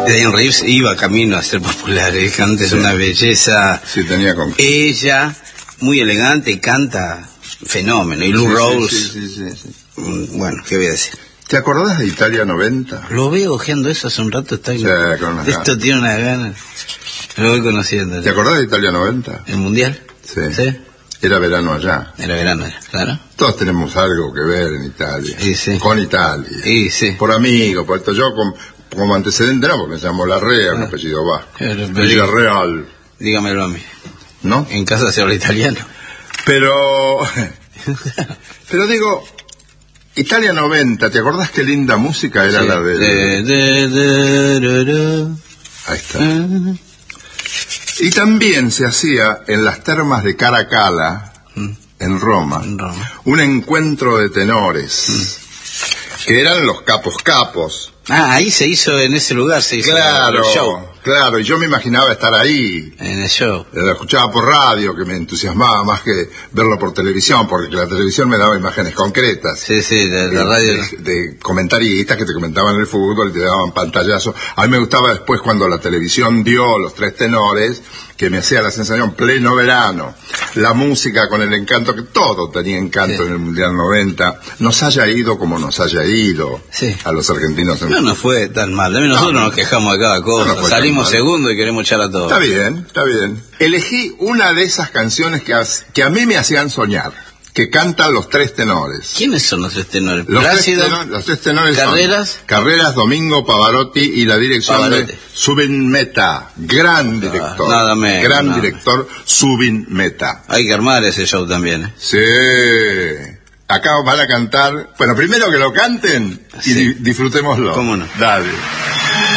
Diane Reeves iba camino a ser popular, canta, es una belleza. Sí, tenía con... Ella, muy elegante, y canta fenómeno. Y Lou Rawls. Sí. Bueno, ¿qué voy a decir? ¿Te acordás de Italia 90? Lo veo ojeando eso hace un rato. Está con unas esto tiene una gana. Lo voy conociendo. ¿Te acordás de Italia 90? ¿El Mundial? Sí. Era verano allá. Era verano, claro. Todos tenemos algo que ver en Italia. Sí. Con Italia. Sí. Por amigos, por esto. Yo como antecedente no, porque me llamo Larrea, un apellido vasco. Real. Dígamelo a mí. ¿No? En casa se habla italiano. Pero digo, Italia 90, ¿te acordás qué linda música era la de... Ahí está. Y también se hacía en las termas de Caracalla, en Roma, un encuentro de tenores, que eran los capos. Ahí se hizo, en ese lugar se hizo el show. Claro, y yo me imaginaba estar ahí. En el show. Lo escuchaba por radio, que me entusiasmaba más que verlo por televisión, porque la televisión me daba imágenes concretas. Sí, la radio. De comentaristas que te comentaban el fútbol y te daban pantallazos. A mí me gustaba después cuando la televisión dio los tres tenores, que me hacía la sensación pleno verano. La música con el encanto, que todo tenía encanto en el Mundial 90. Nos haya ido como nos haya ido a los argentinos. No fue tan mal. Nosotros nos quejamos de cada cosa. Salimos segundo y queremos echar a todos. Está bien. Elegí una de esas canciones que a mí me hacían soñar, que cantan los tres tenores. ¿Quiénes son los tres tenores? Los tres tenores Carreras. Son Carreras, Domingo Pavarotti y la dirección de Zubin Mehta, gran director. Nada menos. Gran director, Zubin Mehta. Hay que armar ese show también, ¿eh? Sí. Acá van a cantar. Bueno, primero que lo canten y disfrutémoslo. ¿Cómo no? Dale.